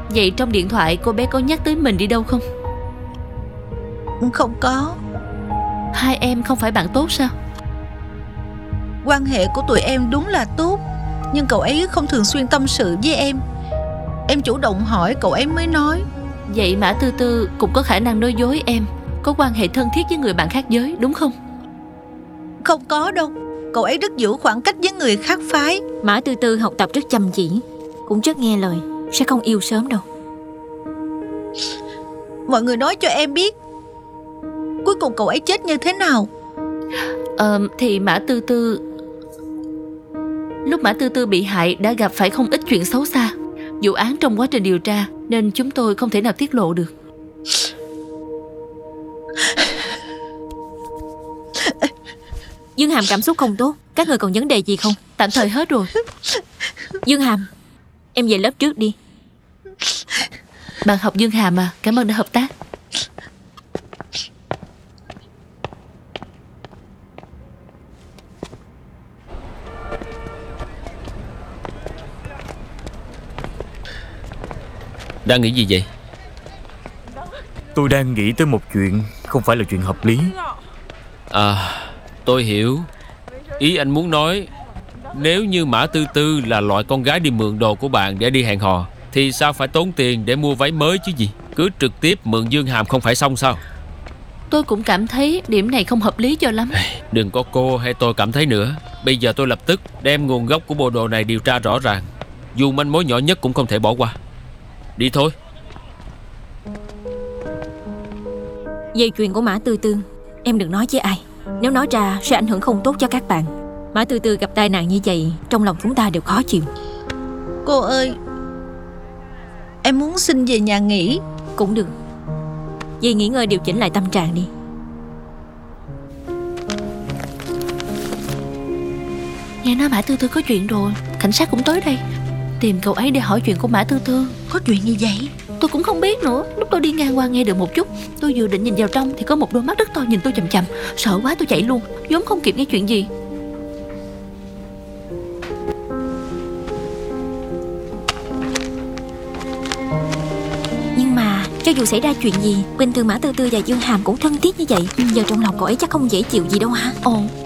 Vậy trong điện thoại cô bé có nhắc tới mình đi đâu không? Không có. Hai em không phải bạn tốt sao? Quan hệ của tụi em đúng là tốt, nhưng cậu ấy không thường xuyên tâm sự với em. Em chủ động hỏi cậu ấy mới nói. Vậy Mã Tư Tư cũng có khả năng nói dối em có quan hệ thân thiết với người bạn khác giới, đúng không? Không có đâu. Cậu ấy rất giữ khoảng cách với người khác phái. Mã Tư Tư học tập rất chăm chỉ, cũng rất nghe lời, sẽ không yêu sớm đâu. Mọi người nói cho em biết cuối cùng cậu ấy chết như thế nào. Thì Mã Tư Tư, lúc Mã Tư Tư bị hại đã gặp phải không ít chuyện xấu xa. Vụ án trong quá trình điều tra nên chúng tôi không thể nào tiết lộ được. Dương Hàm cảm xúc không tốt. Các người còn vấn đề gì không? Tạm thời hết rồi. Dương Hàm, em về lớp trước đi. Bạn học Dương Hàm à, cảm ơn đã hợp tác. Đang nghĩ gì vậy? Tôi đang nghĩ tới một chuyện không phải là chuyện hợp lý. Tôi hiểu. Ý anh muốn nói, nếu như Mã Tư Tư là loại con gái đi mượn đồ của bạn để đi hẹn hò, thì sao phải tốn tiền để mua váy mới chứ gì? Cứ trực tiếp mượn Dương Hàm không phải xong sao? Tôi cũng cảm thấy điểm này không hợp lý cho lắm. Đừng có cô hay tôi cảm thấy nữa. Bây giờ tôi lập tức đem nguồn gốc của bộ đồ này điều tra rõ ràng. Dù manh mối nhỏ nhất cũng không thể bỏ qua. Đi thôi. Về chuyện của Mã Tư Tư, em đừng nói với ai. Nếu nói ra sẽ ảnh hưởng không tốt cho các bạn. Mã Tư Tư gặp tai nạn như vậy, trong lòng chúng ta đều khó chịu. Cô ơi, em muốn xin về nhà nghỉ. Cũng được. Về nghỉ ngơi điều chỉnh lại tâm trạng đi. Nghe nói Mã Tư Tư có chuyện rồi, cảnh sát cũng tới đây tìm cậu ấy để hỏi chuyện của Mã Tư Tư. Có chuyện gì vậy? Tôi cũng không biết nữa. Lúc tôi đi ngang qua nghe được một chút. Tôi vừa định nhìn vào trong thì có một đôi mắt rất to nhìn tôi chằm chằm. Sợ quá tôi chạy luôn, vốn không kịp nghe chuyện gì. Nhưng mà cho dù xảy ra chuyện gì, bình thường Mã Tư Tư và Dương Hàm cũng thân thiết như vậy. Giờ trong lòng cậu ấy chắc không dễ chịu gì đâu hả? Ồ,